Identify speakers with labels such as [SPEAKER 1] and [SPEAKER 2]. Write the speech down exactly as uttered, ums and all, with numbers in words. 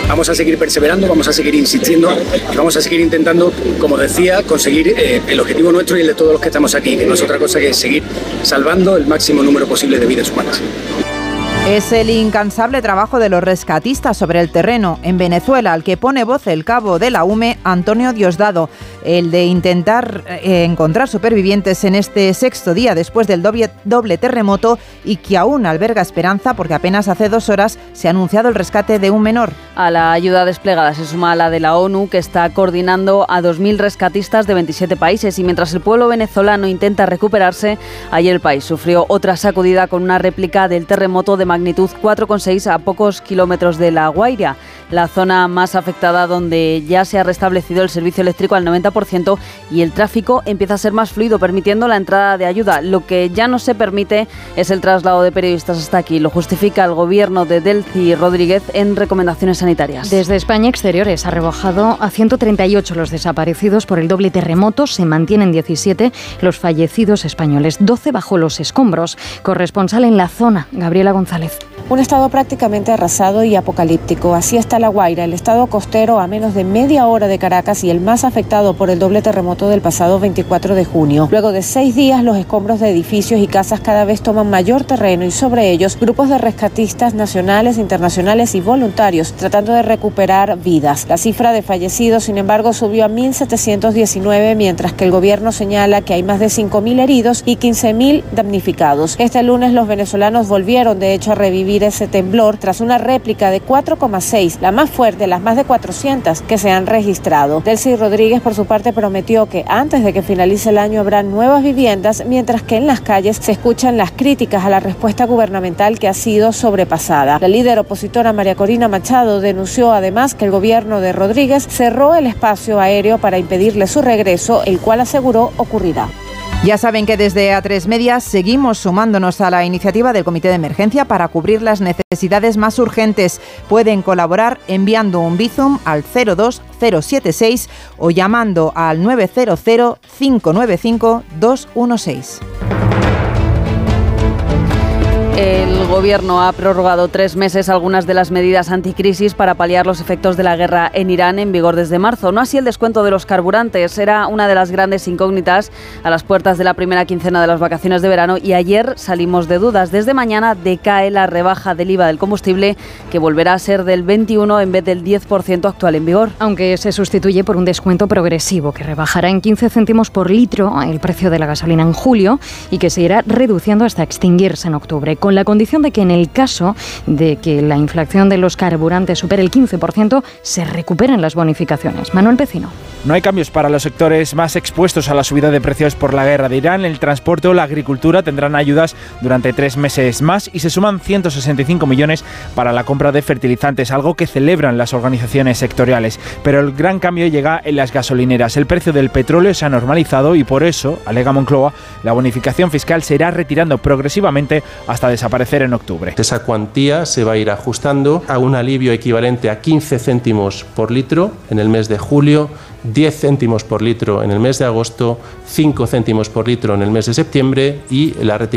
[SPEAKER 1] Vamos a seguir perseverando, vamos a seguir insistiendo y vamos a seguir intentando, como decía, conseguir eh, el objetivo nuestro y el de todos los que estamos aquí, que no es otra cosa que seguir salvando el máximo número posible de vidas humanas.
[SPEAKER 2] Es el incansable trabajo de los rescatistas sobre el terreno en Venezuela al que pone voz el cabo de la U M E, Antonio Diosdado, el de intentar eh, encontrar supervivientes en este sexto día después del doble, doble terremoto y que aún alberga esperanza porque apenas hace dos horas se ha anunciado el rescate de un menor.
[SPEAKER 3] A la ayuda desplegada se suma la de la ONU, que está coordinando a dos mil rescatistas de veintisiete países, y mientras el pueblo venezolano intenta recuperarse, ayer el país sufrió otra sacudida con una réplica del terremoto de magnitud cuatro coma seis a pocos kilómetros de La Guaira, la zona más afectada donde ya se ha restablecido el servicio eléctrico al noventa por ciento y el tráfico empieza a ser más fluido, permitiendo la entrada de ayuda. Lo que ya no se permite es el traslado de periodistas hasta aquí. Lo justifica el gobierno de Delcy Rodríguez en recomendaciones sanitarias.
[SPEAKER 4] Desde España Exteriores ha rebajado a ciento treinta y ocho los desaparecidos por el doble terremoto. Se mantienen diecisiete los fallecidos españoles, doce bajo los escombros. Corresponsal en la zona, Gabriela González.
[SPEAKER 5] Un estado prácticamente arrasado y apocalíptico. Así está La Guaira, el estado costero a menos de media hora de Caracas y el más afectado por el doble terremoto del pasado veinticuatro de junio. Luego de seis días, los escombros de edificios y casas cada vez toman mayor terreno y sobre ellos grupos de rescatistas nacionales, internacionales y voluntarios tratando de recuperar vidas. La cifra de fallecidos, sin embargo, subió a mil setecientos diecinueve, mientras que el gobierno señala que hay más de cinco mil heridos y quince mil damnificados. Este lunes los venezolanos volvieron, de hecho, a revivir ese temblor tras una réplica de cuatro coma seis, la más fuerte de las más de cuatrocientas que se han registrado. Delcy Rodríguez, por su parte, prometió que antes de que finalice el año habrá nuevas viviendas, mientras que en las calles se escuchan las críticas a la respuesta gubernamental que ha sido sobrepasada. La líder opositora María Corina Machado denunció además que el gobierno de Rodríguez cerró el espacio aéreo para impedirle su regreso, el cual aseguró ocurrirá.
[SPEAKER 2] Ya saben que desde A tres Media seguimos sumándonos a la iniciativa del Comité de Emergencia para cubrir las necesidades más urgentes. Pueden colaborar enviando un Bizum al cero dos cero siete seis o llamando al nueve cero cero cinco nueve cinco dos uno seis.
[SPEAKER 3] El Gobierno ha prorrogado tres meses algunas de las medidas anticrisis para paliar los efectos de la guerra en Irán, en vigor desde marzo. No así el descuento de los carburantes. Era una de las grandes incógnitas a las puertas de la primera quincena de las vacaciones de verano y ayer salimos de dudas. Desde mañana decae la rebaja del I V A del combustible, que volverá a ser del veintiuno en vez del diez por ciento actual en vigor.
[SPEAKER 4] Aunque se sustituye por un descuento progresivo que rebajará en quince céntimos por litro el precio de la gasolina en julio y que se irá reduciendo hasta extinguirse en octubre, con la condición de que en el caso de que la inflación de los carburantes supere el quince por ciento, se recuperen las bonificaciones. Manuel Pecino.
[SPEAKER 6] No hay cambios para los sectores más expuestos a la subida de precios por la guerra de Irán. El transporte o la agricultura tendrán ayudas durante tres meses más y se suman ciento sesenta y cinco millones para la compra de fertilizantes, algo que celebran las organizaciones sectoriales. Pero el gran cambio llega en las gasolineras. El precio del petróleo se ha normalizado y por eso, alega Moncloa, la bonificación fiscal se irá retirando progresivamente hasta desaparecer en octubre.
[SPEAKER 7] Esa cuantía se va a ir ajustando a un alivio equivalente a quince céntimos por litro en el mes de julio, diez céntimos por litro en el mes de agosto, cinco céntimos por litro en el mes de septiembre y la retirada